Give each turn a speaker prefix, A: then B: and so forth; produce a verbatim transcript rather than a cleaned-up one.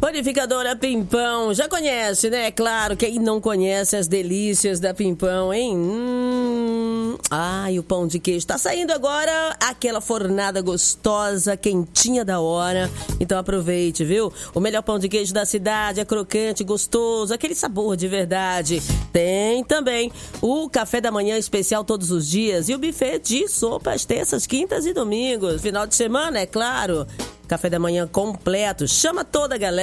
A: Panificadora Pimpão, já conhece, né? Claro, quem não conhece as delícias da Pimpão, hein? Hum... Ai, o pão de queijo. Tá saindo agora aquela fornada gostosa, quentinha da hora. Então aproveite, viu? O melhor pão de queijo da cidade, é crocante, gostoso, aquele sabor de verdade. Tem também o café da manhã especial todos os dias e o buffet de sopas terças, quintas e domingos. Final de semana, é claro. Café da manhã completo. Chama toda a galera.